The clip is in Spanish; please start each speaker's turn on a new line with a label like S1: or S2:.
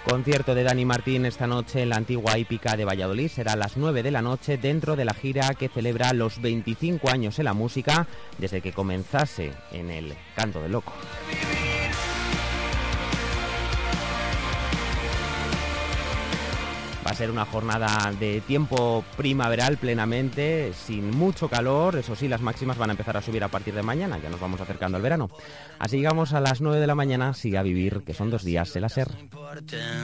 S1: Concierto de Dani Martín esta noche en la antigua hípica de Valladolid. Será a las 9 de la noche dentro de la gira que celebra los 25 años en la música desde que comenzase en el Canto del Loco. Va a ser una jornada de tiempo primaveral plenamente, sin mucho calor. Eso sí, las máximas van a empezar a subir a partir de mañana, ya nos vamos acercando al verano. Así llegamos a las 9 de la mañana, sigue a vivir, que son 2 días en la SER.